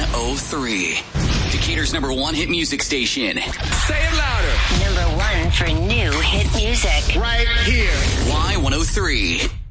Y103. Decatur's #1 hit music station. Say it louder. #1 for new hit music. Right here. Y103.